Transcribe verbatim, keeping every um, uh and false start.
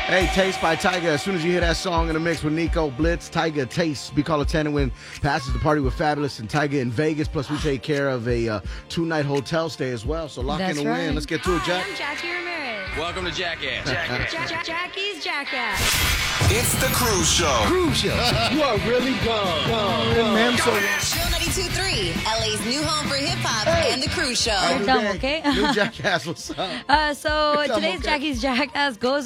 Hey, Taste by Tyga. As soon as you hear that song in the mix with Nico Blitz, Tyga Taste. Be called a ten and win passes the party with Fabulous and Tyga in Vegas. Plus, we take care of a uh, two-night hotel stay as well. So lock That's in the right. win. Let's get to it, Jack. Hi, I'm Jackie Ramirez. Welcome to Jackass. Jackass. Ja- Ja- Jackie's Jackass. It's the Cruise Show. Cruise show. You are really gone. gone, gone. Man, so Show ninety-two point three, L A's new home for hip-hop and the Cruise Show. Hey, dumb, Dang. okay? New Jackass, what's up? Uh, so It's dumb, today's okay. Jackie's Jackass goes